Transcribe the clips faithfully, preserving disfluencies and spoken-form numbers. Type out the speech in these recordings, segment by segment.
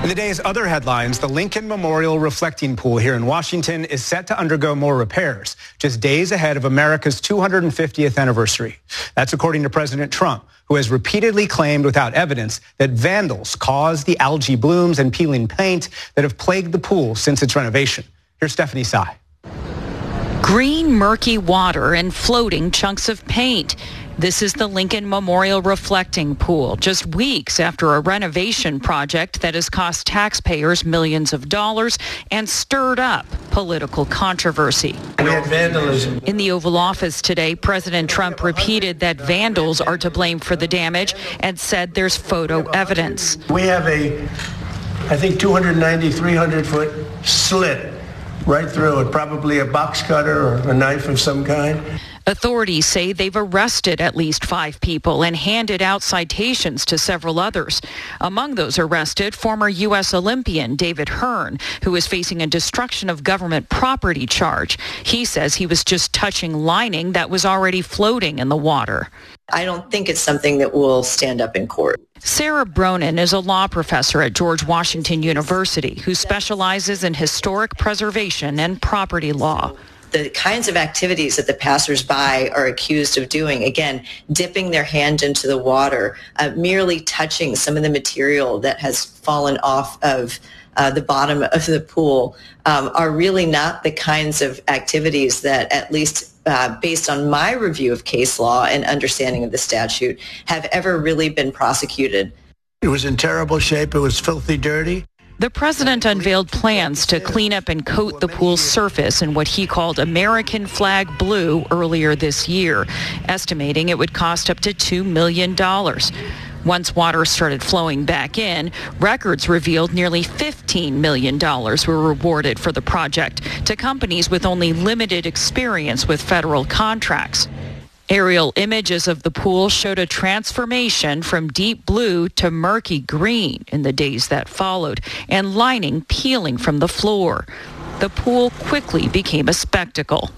In the day's other headlines, the Lincoln Memorial Reflecting Pool here in Washington is set to undergo more repairs, just days ahead of America's two hundred fiftieth anniversary. That's according to President Trump, who has repeatedly claimed without evidence that vandals caused the algae blooms and peeling paint that have plagued the pool since its renovation. Here's Stephanie Sy. Green, murky water and floating chunks of paint. This is the Lincoln Memorial Reflecting Pool, just weeks after a renovation project that has cost taxpayers millions of dollars and stirred up political controversy. We had vandalism. In the Oval Office today, President Trump repeated that vandals are to blame for the damage and said there's photo evidence. We have a, I think, two ninety, three hundred foot slit right through it, probably a box cutter or a knife of some kind. Authorities say they've arrested at least five people and handed out citations to several others. Among those arrested, former U S Olympian David Hearn, who is facing a destruction of government property charge. He says he was just touching lining that was already floating in the water. I don't think it's something that will stand up in court. Sarah Bronin is a law professor at George Washington University who specializes in historic preservation and property law. The kinds of activities that the passersby are accused of doing, again, dipping their hand into the water, uh, merely touching some of the material that has fallen off of uh, the bottom of the pool, um, are really not the kinds of activities that, at least uh, based on my review of case law and understanding of the statute, have ever really been prosecuted. It was in terrible shape. It was filthy dirty. The president unveiled plans to clean up and coat the pool's surface in what he called American flag blue earlier this year, estimating it would cost up to two million dollars. Once water started flowing back in, records revealed nearly fifteen million dollars were rewarded for the project to companies with only limited experience with federal contracts. Aerial images of the pool showed a transformation from deep blue to murky green in the days that followed, and lining peeling from the floor. The pool quickly became a spectacle,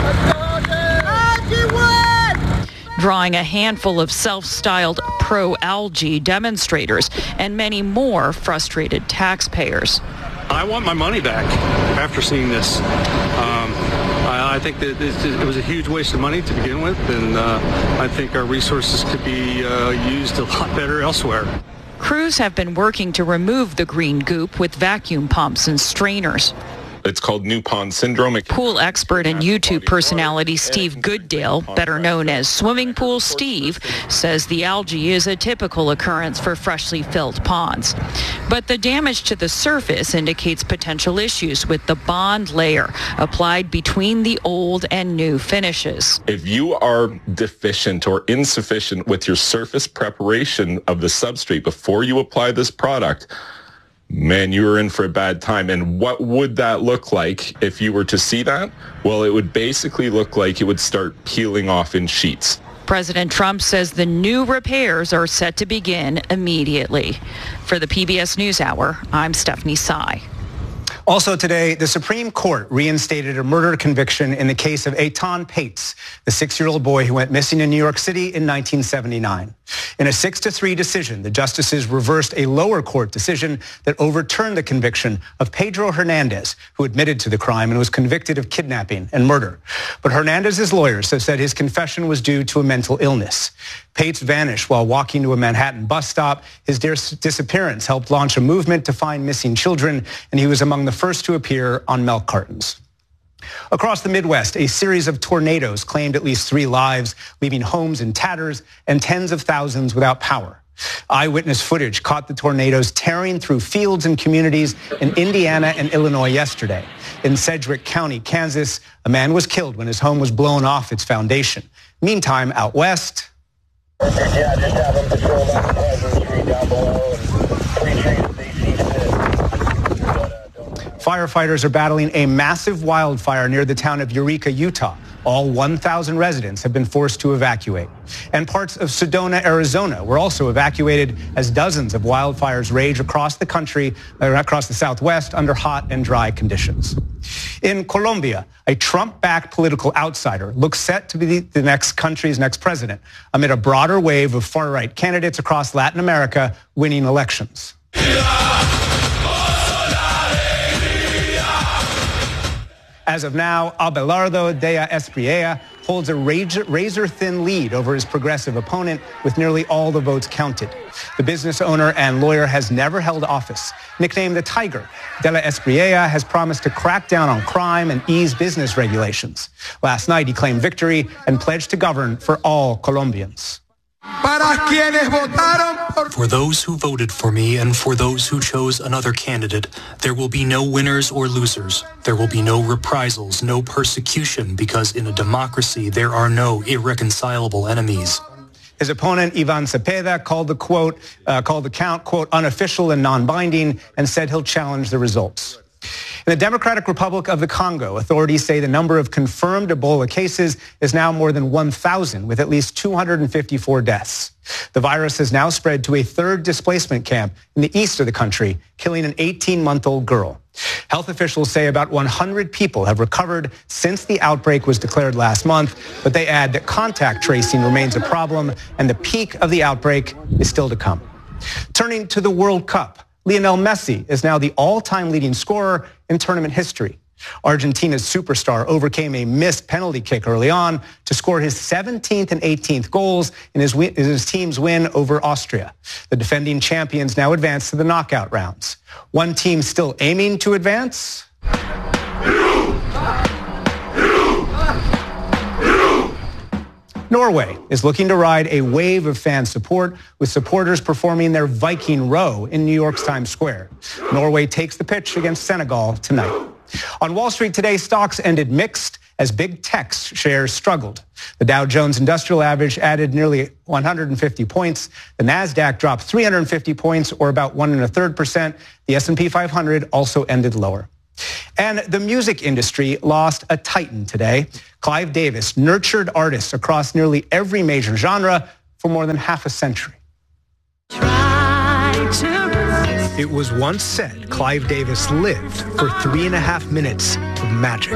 drawing a handful of self-styled pro-algae demonstrators and many more frustrated taxpayers. I want my money back after seeing this. Um, I think that it was a huge waste of money to begin with, and uh, I think our resources could be uh, used a lot better elsewhere. Crews have been working to remove the green goop with vacuum pumps and strainers. It's called New Pond Syndrome. Pool expert and YouTube personality Steve Gooddale, better known as Swimming Pool Steve, says the algae is a typical occurrence for freshly filled ponds. But the damage to the surface indicates potential issues with the bond layer applied between the old and new finishes. If you are deficient or insufficient with your surface preparation of the substrate before you apply this product, man, you were in for a bad time. And what would that look like if you were to see that? Well, it would basically look like it would start peeling off in sheets. President Trump says the new repairs are set to begin immediately. For the P B S NewsHour, I'm Stephanie Sy. Also today, the Supreme Court reinstated a murder conviction in the case of Eitan Pates, the six-year-old boy who went missing in New York City in nineteen seventy-nine. In a six to three decision, the justices reversed a lower court decision that overturned the conviction of Pedro Hernandez, who admitted to the crime and was convicted of kidnapping and murder. But Hernandez's lawyers have said his confession was due to a mental illness. Pates vanished while walking to a Manhattan bus stop. His dis- disappearance helped launch a movement to find missing children, and he was among the first to appear on milk cartons. Across the Midwest, a series of tornadoes claimed at least three lives, leaving homes in tatters and tens of thousands without power. Eyewitness footage caught the tornadoes tearing through fields and communities in Indiana and Illinois yesterday. In Sedgwick County, Kansas, a man was killed when his home was blown off its foundation. Meantime, out west, yeah, just have them patrol down Pleasant Street down below and three trees they see fit. Firefighters are battling a massive wildfire near the town of Eureka, Utah. All one thousand residents have been forced to evacuate. And parts of Sedona, Arizona were also evacuated as dozens of wildfires rage across the country, or across the Southwest under hot and dry conditions. In Colombia, a Trump-backed political outsider looks set to be the next country's next president amid a broader wave of far-right candidates across Latin America winning elections. As of now, Abelardo Dea Espriella holds a razor-thin lead over his progressive opponent with nearly all the votes counted. The business owner and lawyer has never held office. Nicknamed the Tiger, De La Espriella has promised to crack down on crime and ease business regulations. Last night, he claimed victory and pledged to govern for all Colombians. For those who voted for me and for those who chose another candidate, there will be no winners or losers. There will be no reprisals, no persecution, because in a democracy there are no irreconcilable enemies. His opponent, Ivan Cepeda, called the quote, uh, called the count, quote, unofficial and non-binding, and said he'll challenge the results. In the Democratic Republic of the Congo, authorities say the number of confirmed Ebola cases is now more than one thousand, with at least two hundred fifty-four deaths. The virus has now spread to a third displacement camp in the east of the country, killing an eighteen-month-old girl. Health officials say about one hundred people have recovered since the outbreak was declared last month, but they add that contact tracing remains a problem and the peak of the outbreak is still to come. Turning to the World Cup, Lionel Messi is now the all-time leading scorer in tournament history. Argentina's superstar overcame a missed penalty kick early on to score his seventeenth and eighteenth goals in his, in his team's win over Austria. The defending champions now advance to the knockout rounds. One team still aiming to advance. Norway is looking to ride a wave of fan support with supporters performing their Viking row in New York's Times Square. Norway takes the pitch against Senegal tonight. On Wall Street today, stocks ended mixed as big tech shares struggled. The Dow Jones Industrial Average added nearly one hundred fifty points. The Nasdaq dropped three hundred fifty points, or about one and a third percent. The S and P five hundred also ended lower. And the music industry lost a titan today. Clive Davis nurtured artists across nearly every major genre for more than half a century. It was once said Clive Davis lived for three and a half minutes of magic.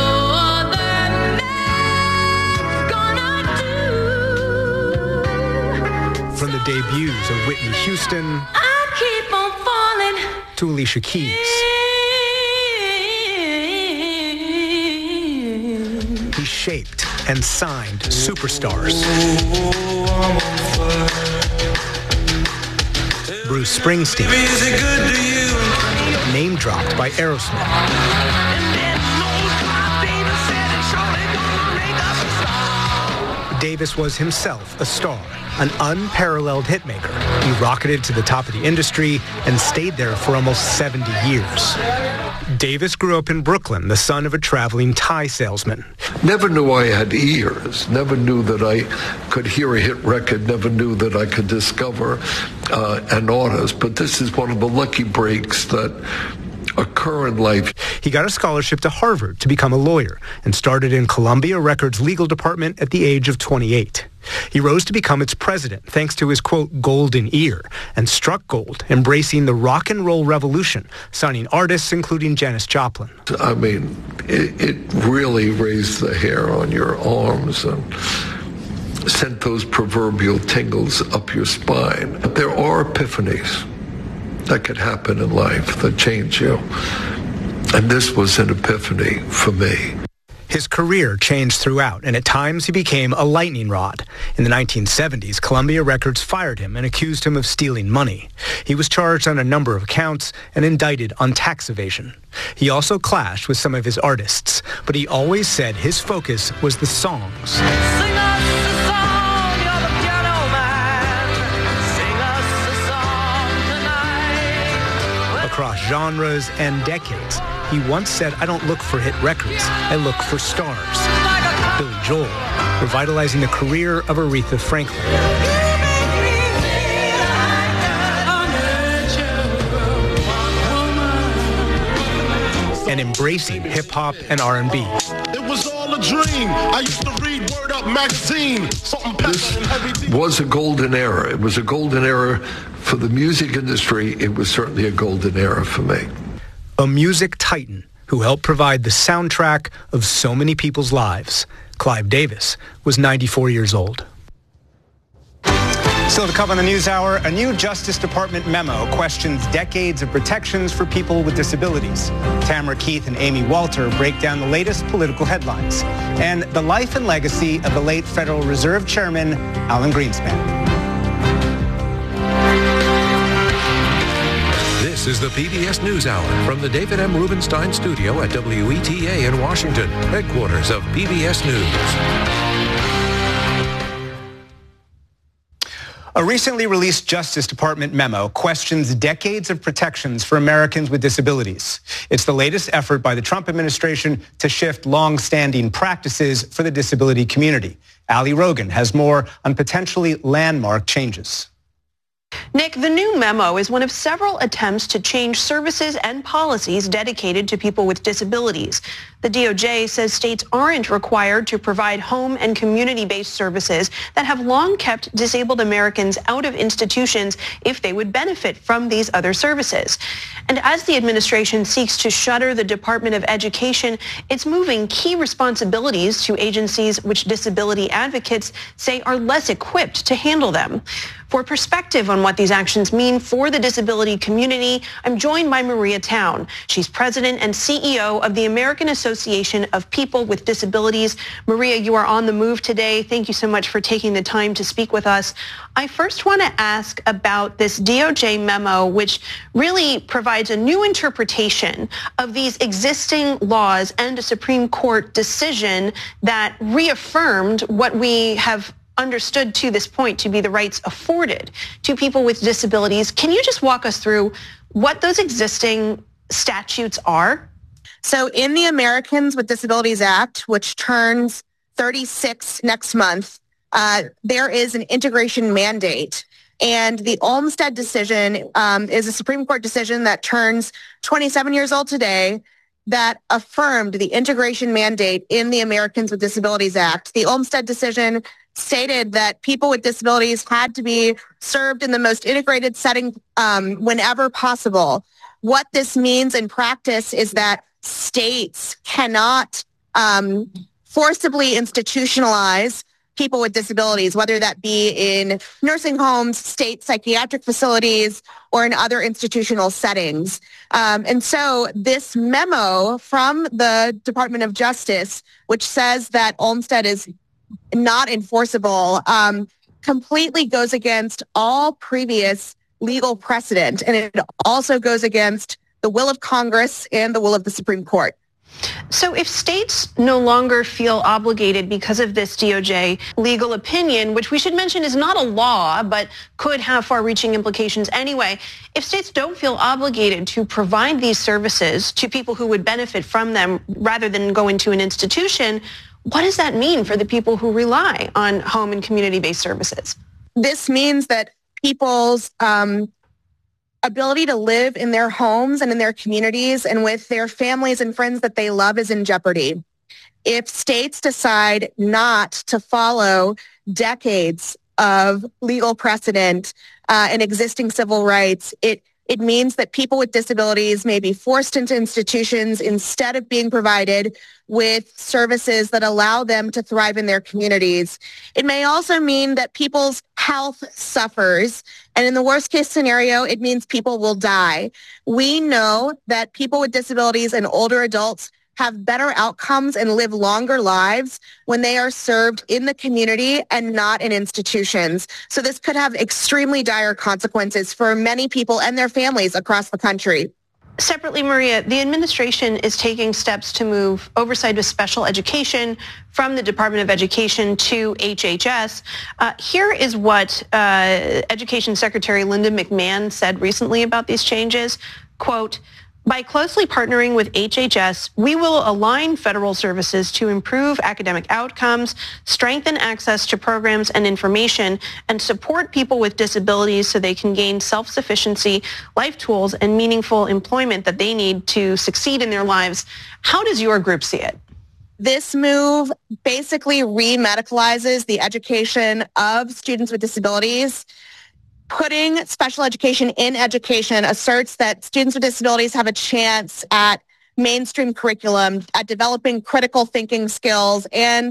From the debuts of Whitney Houston I keep on falling to Alicia Keys. He shaped and signed superstars. Bruce Springsteen, name dropped by Aerosmith. Davis was himself a star, an unparalleled hitmaker. He rocketed to the top of the industry and stayed there for almost seventy years. Davis grew up in Brooklyn, the son of a traveling tie salesman. Never knew I had ears, never knew that I could hear a hit record, never knew that I could discover uh, an artist. But this is one of the lucky breaks that occur in life. He got a scholarship to Harvard to become a lawyer and started in Columbia Records' legal department at the age of twenty-eight. He rose to become its president thanks to his, quote, golden ear, and struck gold, embracing the rock and roll revolution, signing artists including Janis Joplin. I mean, it, it really raised the hair on your arms and sent those proverbial tingles up your spine. But there are epiphanies that could happen in life that change you. And this was an epiphany for me. His career changed throughout, and at times he became a lightning rod. In the nineteen seventies, Columbia Records fired him and accused him of stealing money. He was charged on a number of counts and indicted on tax evasion. He also clashed with some of his artists, but he always said his focus was the songs. Sing us a song, you're the piano man. Sing us a song tonight. Across genres and decades, he once said, I don't look for hit records, I look for stars. Billy Joel, revitalizing the career of Aretha Franklin. And embracing hip-hop and R and B. It was all a dream. I used to read Word Up magazine. This was a golden era. It was a golden era for the music industry. It was certainly a golden era for me. A music titan who helped provide the soundtrack of so many people's lives. Clive Davis was ninety-four years old. Still to come on the NewsHour, a new Justice Department memo questions decades of protections for people with disabilities. Tamara Keith and Amy Walter break down the latest political headlines and the life and legacy of the late Federal Reserve Chairman, Alan Greenspan. This is the P B S NewsHour from the David M. Rubenstein studio at W E T A in Washington, headquarters of P B S News. A recently released Justice Department memo questions decades of protections for Americans with disabilities. It's the latest effort by the Trump administration to shift long-standing practices for the disability community. Ali Rogan has more on potentially landmark changes. Nick, the new memo is one of several attempts to change services and policies dedicated to people with disabilities. The D O J says states aren't required to provide home and community-based services that have long kept disabled Americans out of institutions if they would benefit from these other services. And as the administration seeks to shutter the Department of Education, it's moving key responsibilities to agencies which disability advocates say are less equipped to handle them. For perspective on what these actions mean for the disability community, I'm joined by Maria Town. She's president and C E O of the American Association of People with Disabilities. Maria, you are on the move today. Thank you so much for taking the time to speak with us. I first want to ask about this D O J memo, which really provides a new interpretation of these existing laws and a Supreme Court decision that reaffirmed what we have understood to this point to be the rights afforded to people with disabilities. Can you just walk us through what those existing statutes are? So in the Americans with Disabilities Act, which turns thirty-six next month, uh, there is an integration mandate. And the Olmstead decision um, is a Supreme Court decision that turns twenty-seven years old today that affirmed the integration mandate in the Americans with Disabilities Act. The Olmstead decision stated that people with disabilities had to be served in the most integrated setting um, whenever possible. What this means in practice is that states cannot um, forcibly institutionalize people with disabilities, whether that be in nursing homes, state psychiatric facilities, or in other institutional settings. Um, and so this memo from the Department of Justice, which says that Olmstead is not enforceable, um, completely goes against all previous legal precedent. And it also goes against the will of Congress and the will of the Supreme Court. So if states no longer feel obligated because of this D O J legal opinion, which we should mention is not a law, but could have far-reaching implications anyway, if states don't feel obligated to provide these services to people who would benefit from them rather than go into an institution, what does that mean for the people who rely on home and community-based services? This means that people's um, ability to live in their homes and in their communities and with their families and friends that they love is in jeopardy. If states decide not to follow decades of legal precedent uh, and existing civil rights, it It means that people with disabilities may be forced into institutions instead of being provided with services that allow them to thrive in their communities. It may also mean that people's health suffers, and in the worst case scenario, it means people will die. We know that people with disabilities and older adults have better outcomes and live longer lives when they are served in the community and not in institutions. So this could have extremely dire consequences for many people and their families across the country. Separately, Maria, the administration is taking steps to move oversight of special education from the Department of Education to H H S. Uh, here is what uh, Education Secretary Linda McMahon said recently about these changes. Quote, "By closely partnering with H H S, we will align federal services to improve academic outcomes, strengthen access to programs and information, and support people with disabilities so they can gain self-sufficiency, life tools, and meaningful employment that they need to succeed in their lives." How does your group see it? This move basically re-medicalizes the education of students with disabilities. Putting special education in education asserts that students with disabilities have a chance at mainstream curriculum, at developing critical thinking skills, and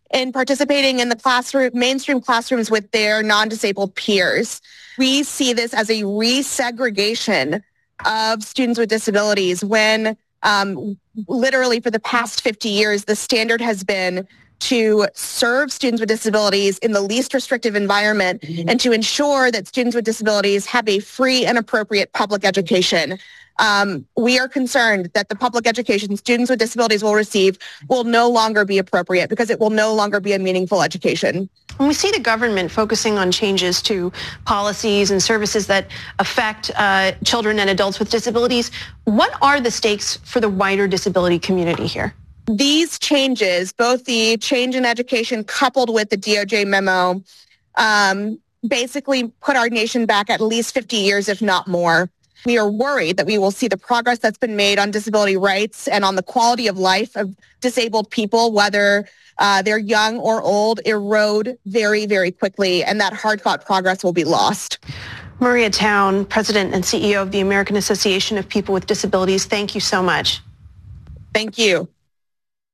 in participating in the classroom, mainstream classrooms with their non-disabled peers. We see this as a resegregation of students with disabilities when um, literally for the past fifty years, the standard has been to serve students with disabilities in the least restrictive environment mm-hmm. and to ensure that students with disabilities have a free and appropriate public education. Um, we are concerned that the public education students with disabilities will receive will no longer be appropriate because it will no longer be a meaningful education. When we see the government focusing on changes to policies and services that affect uh, children and adults with disabilities, what are the stakes for the wider disability community here? These changes, both the change in education coupled with the D O J memo, um, basically put our nation back at least fifty years, if not more. We are worried that we will see the progress that's been made on disability rights and on the quality of life of disabled people, whether uh, they're young or old, erode very, very quickly, and that hard-fought progress will be lost. Maria Town, President and C E O of the American Association of People with Disabilities, thank you so much. Thank you.